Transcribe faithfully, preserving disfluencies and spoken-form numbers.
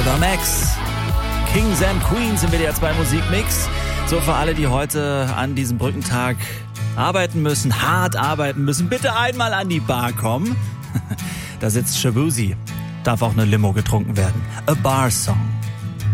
Ava Max. Kings and Queens im W D R zwei Musikmix. So für alle, die heute an diesem Brückentag arbeiten müssen, hart arbeiten müssen, bitte einmal an die Bar kommen. Da sitzt Shaboozey. Darf auch eine Limo getrunken werden. A Bar Song.